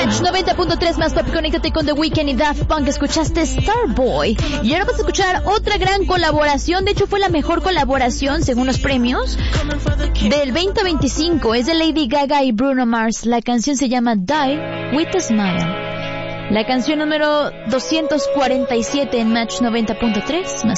Match 90.3 más pop, conéctate con The Weeknd y Daft Punk. Escuchaste Starboy. Y ahora vas a escuchar otra gran colaboración. De hecho, fue la mejor colaboración, según los premios, del 2025. Es de Lady Gaga y Bruno Mars. La canción se llama Die With a Smile. La canción número 247 en Match 90.3.